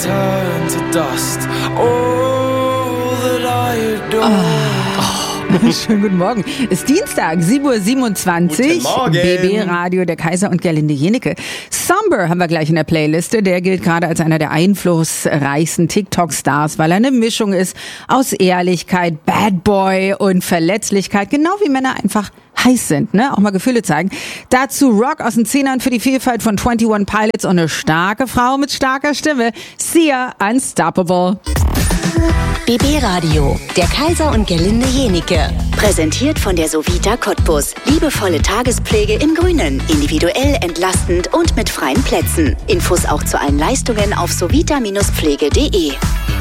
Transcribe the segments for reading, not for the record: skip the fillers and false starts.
turn to dust. All that I adore. Schönen guten Morgen. Es ist Dienstag, 7:27 Uhr. BB Radio, der Kaiser und Gerlinde Jenecke. Somber haben wir gleich in der Playliste. Der gilt gerade als einer der einflussreichsten TikTok-Stars, weil er eine Mischung ist aus Ehrlichkeit, Bad Boy und Verletzlichkeit. Genau wie Männer einfach heiß sind, ne? Auch mal Gefühle zeigen. Dazu Rock aus den Zehnern für die Vielfalt von 21 Pilots und eine starke Frau mit starker Stimme. Sia, Unstoppable. BB Radio, der Kaiser und Gerlinde Jenecke. Präsentiert von der Sovita Cottbus. Liebevolle Tagespflege im Grünen. Individuell, entlastend und mit freien Plätzen. Infos auch zu allen Leistungen auf sovita-pflege.de.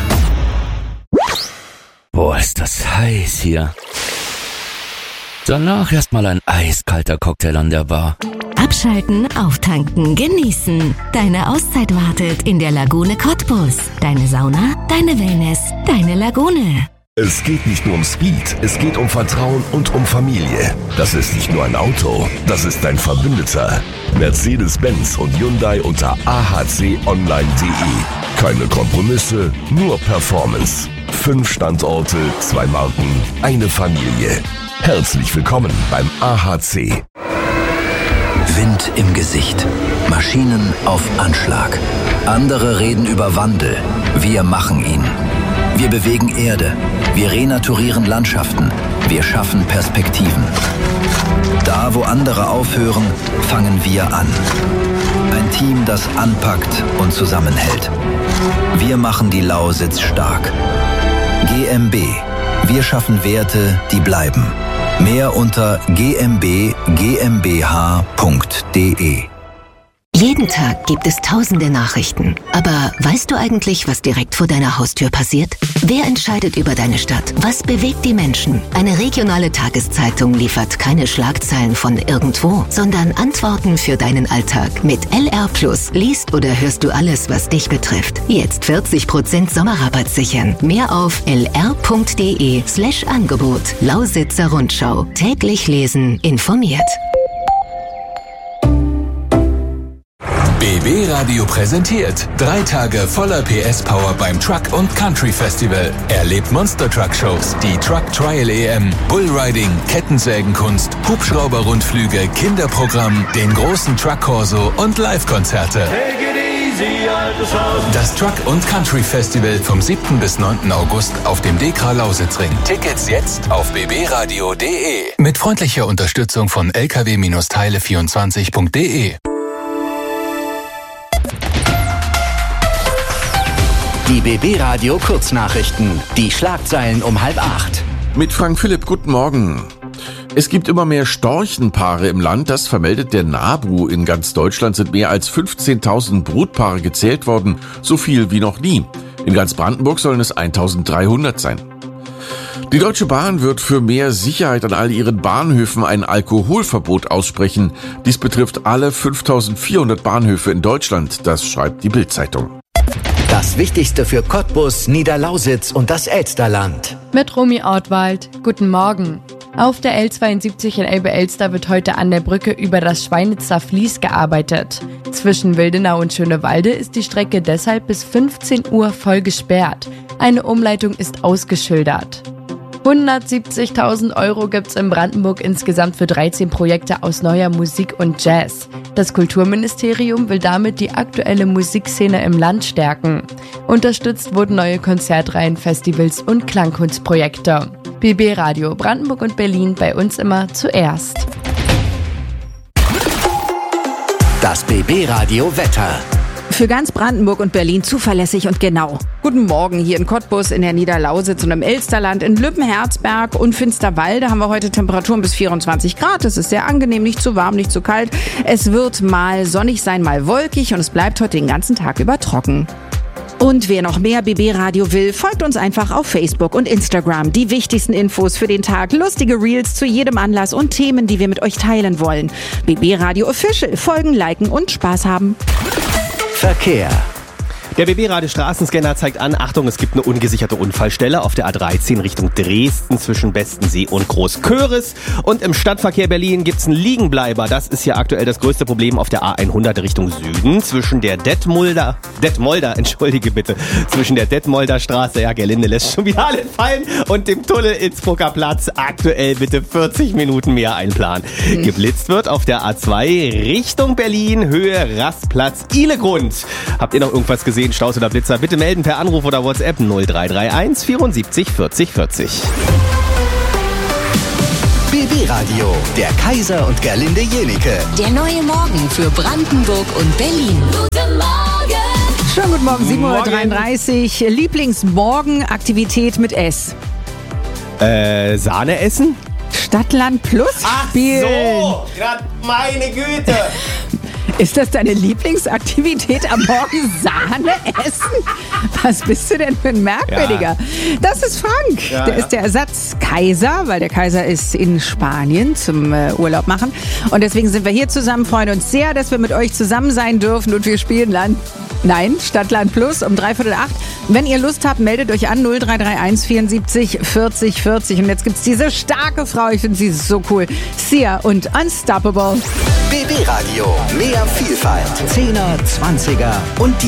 Boah, ist das heiß hier. Danach erstmal ein eiskalter Cocktail an der Bar. Abschalten, auftanken, genießen. Deine Auszeit wartet in der Lagune Cottbus. Deine Sauna, deine Wellness, deine Lagune. Es geht nicht nur um Speed, es geht um Vertrauen und um Familie. Das ist nicht nur ein Auto, das ist dein Verbündeter. Mercedes-Benz und Hyundai unter ahconline.de. Keine Kompromisse, nur Performance. 5 Standorte, 2 Marken, eine Familie. Herzlich willkommen beim AHC. Wind im Gesicht. Maschinen auf Anschlag. Andere reden über Wandel. Wir machen ihn. Wir bewegen Erde. Wir renaturieren Landschaften. Wir schaffen Perspektiven. Da, wo andere aufhören, fangen wir an. Ein Team, das anpackt und zusammenhält. Wir machen die Lausitz stark. GmbH. Wir schaffen Werte, die bleiben. Mehr unter gmbh.de. Jeden Tag gibt es tausende Nachrichten. Aber weißt du eigentlich, was direkt vor deiner Haustür passiert? Wer entscheidet über deine Stadt? Was bewegt die Menschen? Eine regionale Tageszeitung liefert keine Schlagzeilen von irgendwo, sondern Antworten für deinen Alltag. Mit LR Plus liest oder hörst du alles, was dich betrifft. Jetzt 40% Sommerrabatt sichern. Mehr auf lr.de/Angebot. Lausitzer Rundschau. Täglich lesen, informiert. BB Radio präsentiert 3 Tage voller PS-Power beim Truck und Country Festival. Erlebt Monster-Truck-Shows, die Truck-Trial-EM, Bullriding, Kettensägenkunst, Hubschrauber-Rundflüge, Kinderprogramm, den großen Truck-Corso und Live-Konzerte. Das Truck und Country Festival vom 7. bis 9. August auf dem Dekra Lausitzring. Tickets jetzt auf bbradio.de. Mit freundlicher Unterstützung von lkw-teile24.de. Die BB Radio Kurznachrichten. Die Schlagzeilen um 7:30. Mit Frank Philipp, guten Morgen. Es gibt immer mehr Storchenpaare im Land, das vermeldet der NABU. In ganz Deutschland sind mehr als 15.000 Brutpaare gezählt worden, so viel wie noch nie. In ganz Brandenburg sollen es 1.300 sein. Die Deutsche Bahn wird für mehr Sicherheit an all ihren Bahnhöfen ein Alkoholverbot aussprechen. Dies betrifft alle 5.400 Bahnhöfe in Deutschland, das schreibt die Bild-Zeitung. Das Wichtigste für Cottbus, Niederlausitz und das Elsterland. Mit Romy Ortwald. Guten Morgen. Auf der L72 in Elbe-Elster wird heute an der Brücke über das Schweinitzer Fließ gearbeitet. Zwischen Wildenau und Schönewalde ist die Strecke deshalb bis 15 Uhr voll gesperrt. Eine Umleitung ist ausgeschildert. 170.000 € gibt's in Brandenburg insgesamt für 13 Projekte aus neuer Musik und Jazz. Das Kulturministerium will damit die aktuelle Musikszene im Land stärken. Unterstützt wurden neue Konzertreihen, Festivals und Klangkunstprojekte. BB Radio Brandenburg und Berlin, bei uns immer zuerst. Das BB Radio Wetter. Für ganz Brandenburg und Berlin zuverlässig und genau. Guten Morgen hier in Cottbus, in der Niederlausitz und im Elsterland, in Lübben-Herzberg und Finsterwalde haben wir heute Temperaturen bis 24 Grad. Es ist sehr angenehm, nicht zu warm, nicht zu kalt. Es wird mal sonnig sein, mal wolkig und es bleibt heute den ganzen Tag über trocken. Und wer noch mehr BB Radio will, folgt uns einfach auf Facebook und Instagram. Die wichtigsten Infos für den Tag, lustige Reels zu jedem Anlass und Themen, die wir mit euch teilen wollen. BB Radio Official, folgen, liken und Spaß haben. Verkehr. Der BB-Radio Straßenscanner zeigt an, Achtung, es gibt eine ungesicherte Unfallstelle auf der A13 Richtung Dresden zwischen Bestensee und Großköris. Und im Stadtverkehr Berlin gibt's einen Liegenbleiber. Das ist hier aktuell das größte Problem auf der A100 Richtung Süden zwischen der Detmolder, zwischen der Detmolder Straße, ja, Gerlinde lässt schon wieder alle fallen, und dem Tunnel Innsbrucker Platz. Aktuell bitte 40 Minuten mehr einplanen. Geblitzt wird auf der A2 Richtung Berlin, Höhe Rastplatz Ihlegrund. Habt ihr noch irgendwas gesehen, Staus oder Blitzer? Bitte melden per Anruf oder WhatsApp 0331 74 40 40. BB Radio, der Kaiser und Gerlinde Jenike. Der neue Morgen für Brandenburg und Berlin. Guten Morgen. Schönen guten Morgen, 7.33 Uhr. Lieblingsmorgenaktivität mit S. Sahne essen? Stadtland Plus spielen. Ach so, meine Güte. Ist das deine Lieblingsaktivität am Morgen, Sahne essen? Was bist du denn für ein Merkwürdiger? Ja. Das ist Frank. Der ist der Ersatz-Kaiser, weil der Kaiser ist in Spanien zum Urlaub machen. Und deswegen sind wir hier zusammen, freuen uns sehr, dass wir mit euch zusammen sein dürfen, und wir spielen Stadtland Plus um 7:45. Wenn ihr Lust habt, meldet euch an 0331 74 40 40. Und jetzt gibt's diese starke Frau, ich finde sie so cool, Sia und Unstoppable. BB Radio, mehr Vielfalt, 10er, 20er und die